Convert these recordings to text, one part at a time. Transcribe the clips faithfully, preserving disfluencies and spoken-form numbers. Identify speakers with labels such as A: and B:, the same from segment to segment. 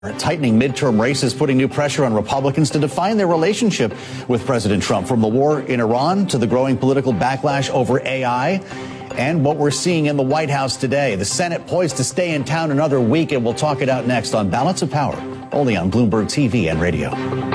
A: Tightening midterm races putting new pressure on Republicans to define their relationship with President Trump, from the war in Iran to the growing political backlash over A I and what we're seeing in the White House today. The Senate poised to stay in town another week, and we'll talk it out next on Balance of Power, only on Bloomberg T V and radio.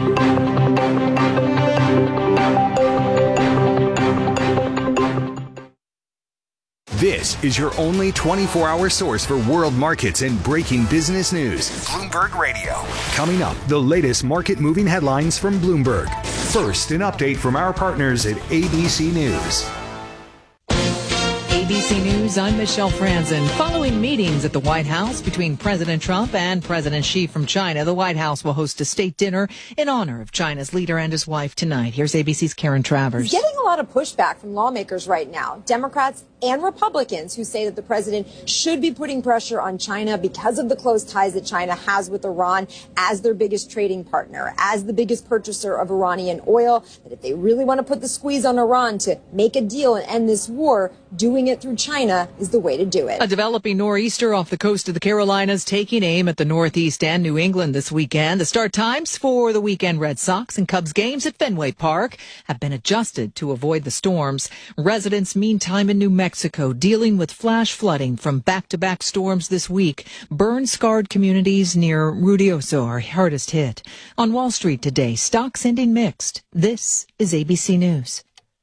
B: This is your only twenty-four hour source for world markets and breaking business news. Bloomberg Radio. Coming up, the latest market moving headlines from Bloomberg. First, an update from our partners at A B C News.
C: A B C News, I'm Michelle Franzen. Following meetings at the White House between President Trump and President Xi from China, the White House will host a state dinner in honor of China's leader and his wife tonight. Here's A B C's Karen Travers.
D: He's getting a lot of pushback from lawmakers right now, Democrats and Republicans, who say that the president should be putting pressure on China because of the close ties that China has with Iran as their biggest trading partner, as the biggest purchaser of Iranian oil, that if they really want to put the squeeze on Iran to make a deal and end this war, doing it through China is the way to do it.
C: A developing nor'easter off the coast of the Carolinas taking aim at the Northeast and New England this weekend. The start times for the weekend Red Sox and Cubs games at Fenway Park have been adjusted to avoid the storms. Residents, meantime, in New Mexico dealing with flash flooding from back-to-back storms this week. Burn-scarred communities near Ruidoso are hardest hit. On Wall Street today, stocks ending mixed. This is A B C News.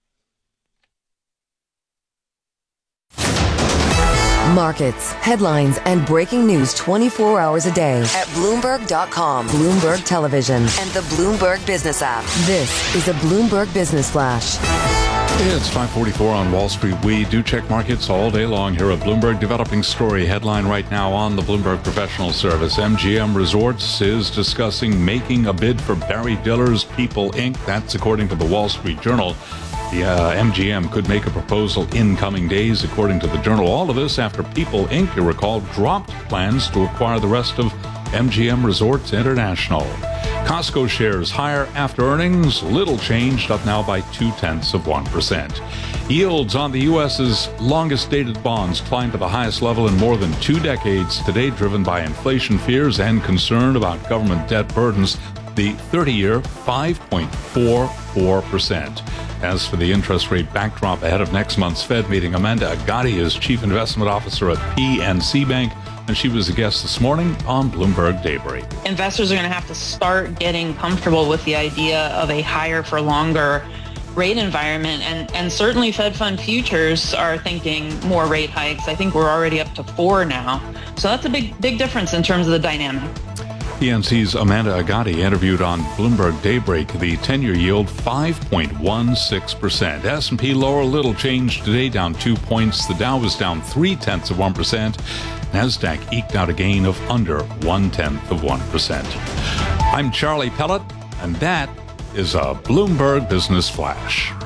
E: Markets, headlines, and breaking news twenty-four hours a day at Bloomberg dot com, Bloomberg Television, and the Bloomberg Business app. This is a Bloomberg Business Flash.
F: It's five forty-four on Wall Street. We do check markets all day long here at Bloomberg. Developing story headline right now on the Bloomberg Professional Service. M G M Resorts is discussing making a bid for Barry Diller's People, Incorporated. That's according to the Wall Street Journal. The uh, M G M could make a proposal in coming days, according to the Journal. All of this after People, Incorporated, you recall, dropped plans to acquire the rest of M G M Resorts International. Costco shares higher after earnings, little changed, up now by two-tenths of one percent. Yields on the U S's longest-dated bonds climbed to the highest level in more than two decades, today driven by inflation fears and concern about government debt burdens. The thirty-year, five point four four percent. As for the interest rate backdrop ahead of next month's Fed meeting, Amanda Agati is Chief Investment Officer at P N C Bank, and she was a guest this morning on Bloomberg Daybreak.
G: Investors are going to have to start getting comfortable with the idea of a higher for longer rate environment, and, and certainly Fed Fund futures are thinking more rate hikes. I think we're already up to four now. So that's a big, big difference in terms of the dynamic.
F: P N C's Amanda Agati interviewed on Bloomberg Daybreak. The ten-year yield, five point one six percent. S and P lower, little change today, down two points. The Dow was down three-tenths of one percent. NASDAQ eked out a gain of under one-tenth of one percent. I'm Charlie Pellet, and that is a Bloomberg Business Flash.